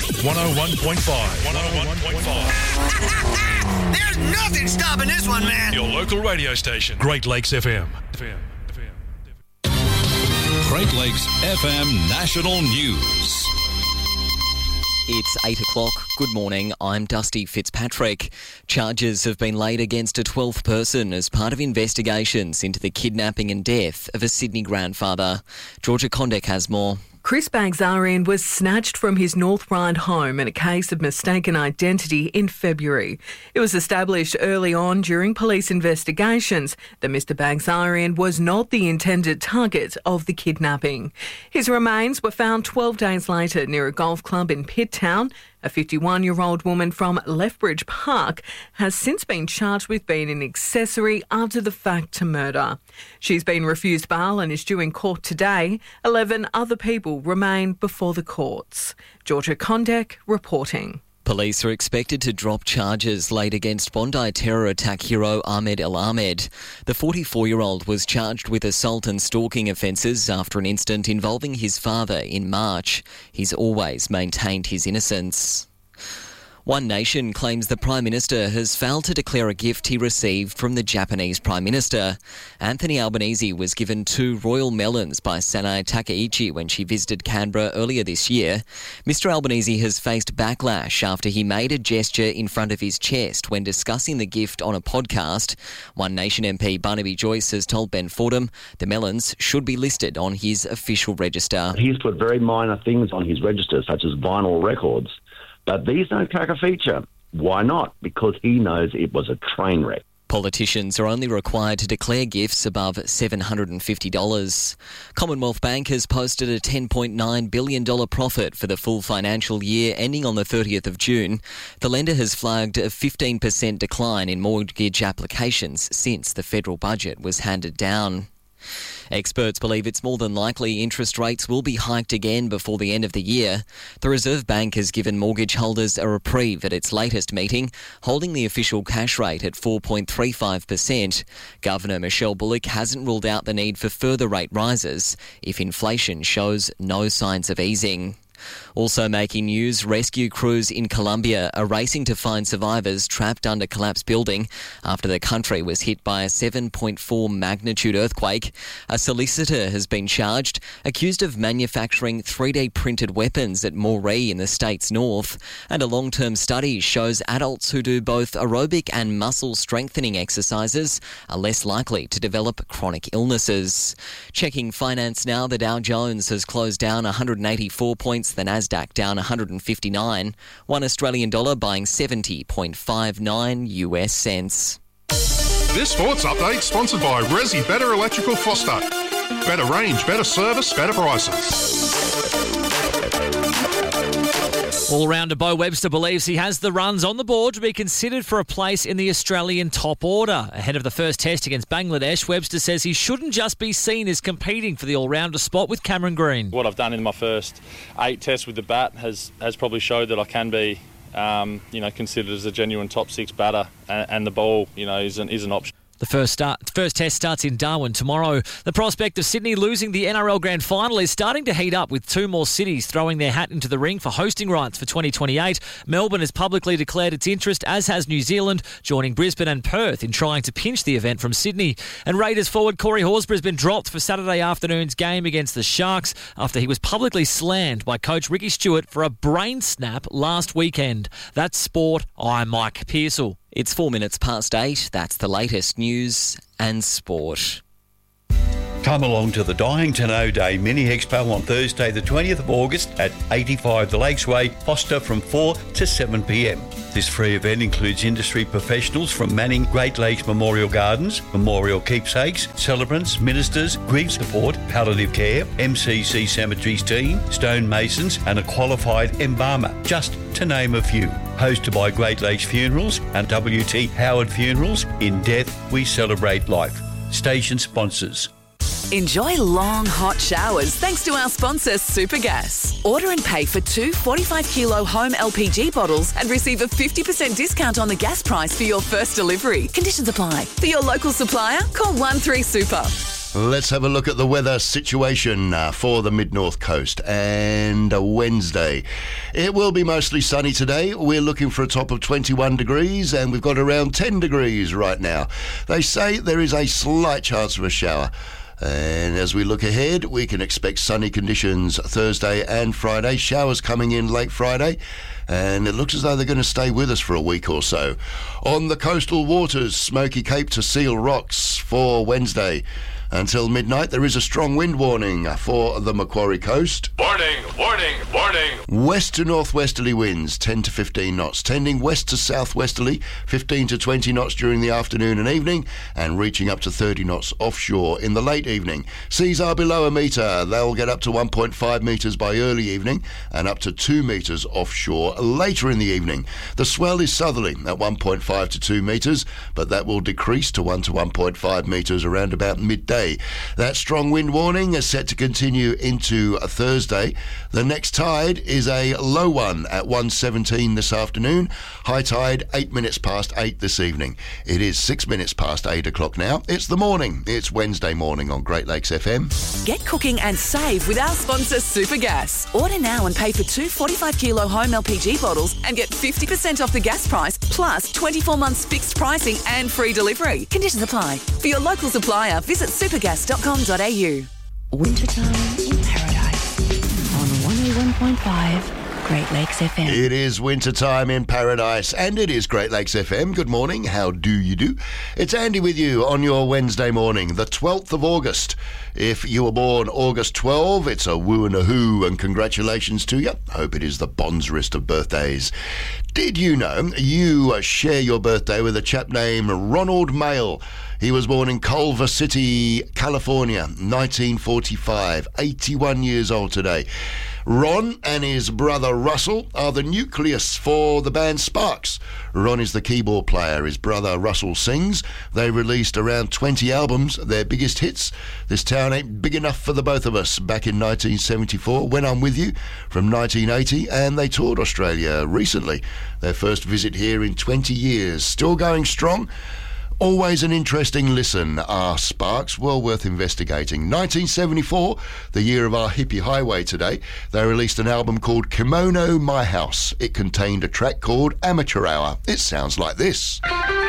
101.5. There's nothing stopping this one, man. Your local radio station, Great Lakes FM. Great Lakes FM National News. It's 8 o'clock. Good morning. I'm Dusty Fitzpatrick. Charges have been laid against a 12th person as part of investigations into the kidnapping and death of a Sydney grandfather. Georgia Condek has more. Chris Bagzarian was snatched from his North Ryde home in a case of mistaken identity in February. It was established early on during police investigations that Mr Bagzarian was not the intended target of the kidnapping. His remains were found 12 days later near a golf club in Pitt Town. A 51-year-old woman from Lethbridge Park has since been charged with being an accessory after the fact to murder. She's been refused bail and is due in court today. 11 other people remain before the courts. Georgia Condek reporting. Police are expected to drop charges laid against Bondi terror attack hero Ahmed El Ahmed. The 44-year-old was charged with assault and stalking offences after an incident involving his father in March. He's always maintained his innocence. One Nation claims the Prime Minister has failed to declare a gift he received from the Japanese Prime Minister. Anthony Albanese was given 2 royal melons by Sanae Takaichi when she visited Canberra earlier this year. Mr Albanese has faced backlash after he made a gesture in front of his chest when discussing the gift on a podcast. One Nation MP Barnaby Joyce has told Ben Fordham the melons should be listed on his official register. He's put very minor things on his register, such as vinyl records. But these don't crack a feature. Why not? Because he knows it was a train wreck. Politicians are only required to declare gifts above $750. Commonwealth Bank has posted a $10.9 billion profit for the full financial year ending on the 30th of June. The lender has flagged a 15% decline in mortgage applications since the federal budget was handed down. Experts believe it's more than likely interest rates will be hiked again before the end of the year. The Reserve Bank has given mortgage holders a reprieve at its latest meeting, holding the official cash rate at 4.35%. Governor Michelle Bullock hasn't ruled out the need for further rate rises if inflation shows no signs of easing. Also making news, rescue crews in Colombia are racing to find survivors trapped under collapsed building after the country was hit by a 7.4 magnitude earthquake. A solicitor has been charged, accused of manufacturing 3D printed weapons at Moree in the state's north. And a long-term study shows adults who do both aerobic and muscle strengthening exercises are less likely to develop chronic illnesses. Checking finance now, the Dow Jones has closed down 184 points, the Nasdaq down 159, $1 Australian dollar buying 70.59 US cents. This sports update sponsored by Resi Better Electrical Foster. Better range, better service, better prices. All-rounder Bo Webster believes he has the runs on the board to be considered for a place in the Australian top order. Ahead of the first test against Bangladesh, Webster says he shouldn't just be seen as competing for the all-rounder spot with Cameron Green. What I've done in my first 8 tests with the bat has probably showed that I can be considered as a genuine top 6 batter, and the ball is an option. The first test starts in Darwin tomorrow. The prospect of Sydney losing the NRL Grand Final is starting to heat up, with 2 more cities throwing their hat into the ring for hosting rights for 2028. Melbourne has publicly declared its interest, as has New Zealand, joining Brisbane and Perth in trying to pinch the event from Sydney. And Raiders forward Corey Horsburgh has been dropped for Saturday afternoon's game against the Sharks after he was publicly slammed by coach Ricky Stewart for a brain snap last weekend. That's sport. I'm Mike Pearsall. It's 4 minutes past 8. That's the latest news and sport. Come along to the Dyington O Day Mini Expo on Thursday the 20th of August at 85 The Lakes Way, Foster, from 4 to 7 p.m. This free event includes industry professionals from Manning Great Lakes Memorial Gardens, Memorial Keepsakes, celebrants, ministers, grief support, palliative care, MCC Cemeteries team, stonemasons and a qualified embalmer, just to name a few. Hosted by Great Lakes Funerals and WT Howard Funerals. In death, we celebrate life. Station sponsors. Enjoy long, hot showers thanks to our sponsor, Supergas. Order and pay for 2 45-kilo home LPG bottles and receive a 50% discount on the gas price for your first delivery. Conditions apply. For your local supplier, call 13 Super. Let's have a look at the weather situation for the mid-north coast. And Wednesday, it will be mostly sunny today. We're looking for a top of 21 degrees and we've got around 10 degrees right now. They say there is a slight chance of a shower. And as we look ahead, we can expect sunny conditions Thursday and Friday. Showers coming in late Friday. And it looks as though they're going to stay with us for a week or so. On the coastal waters, Smoky Cape to Seal Rocks for Wednesday. Until midnight, there is a strong wind warning for the Macquarie coast. Warning, warning, warning. West to northwesterly winds, 10 to 15 knots. Tending west to southwesterly, 15 to 20 knots during the afternoon and evening, and reaching up to 30 knots offshore in the late evening. Seas are below a metre. They'll get up to 1.5 metres by early evening, and up to 2 metres offshore later in the evening. The swell is southerly at 1.5 to 2 metres, but that will decrease to 1 to 1.5 metres around about midday. That strong wind warning is set to continue into Thursday. The next tide is a low one at 1:17 this afternoon. High tide 8 minutes past 8 this evening. It is 6 minutes past 8 o'clock now. It's the morning. It's Wednesday morning on Great Lakes FM. Get cooking and save with our sponsor Supergas. Order now and pay for 2 45-kilo home LPG bottles and get 50% off the gas price, plus 24 months fixed pricing and free delivery. Conditions apply. For your local supplier, visit supergas.com.au. Wintertime in Paradise on 101.5 Great Lakes FM. It is wintertime in Paradise and it is Great Lakes FM. Good morning. How do you do? It's Andy with you on your Wednesday morning, the 12th of August. If you were born August 12, it's a woo and a hoo and congratulations to you. Hope it is the bonzerest of birthdays. Did you know you share your birthday with a chap named Ronald Mayle? He was born in Culver City, California, 1945, 81 years old today. Ron and his brother Russell are the nucleus for the band Sparks. Ron is the keyboard player. His brother Russell sings. They released around 20 albums, their biggest hits. This Town Ain't Big Enough for the Both of Us back in 1974, When I'm With You from 1980, and they toured Australia recently. Their first visit here in 20 years. Still going strong. Always an interesting listen, are Sparks, well worth investigating. 1974, the year of our hippie highway today, they released an album called Kimono My House. It contained a track called Amateur Hour. It sounds like this.